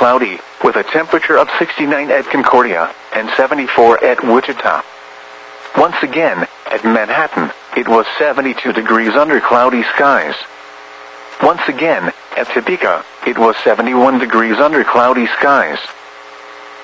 cloudy, with a temperature of 69 at Concordia, and 74 at Wichita. Once again, at Manhattan, it was 72 degrees under cloudy skies. Once again, at Topeka, it was 71 degrees under cloudy skies.